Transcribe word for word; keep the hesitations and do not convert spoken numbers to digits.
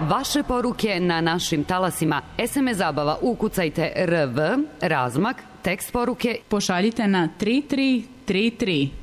Vaše poruke na našim talasima. es em es zabava ukucajte R V, razmak, tekst poruke pošaljite na tri tri tri tri.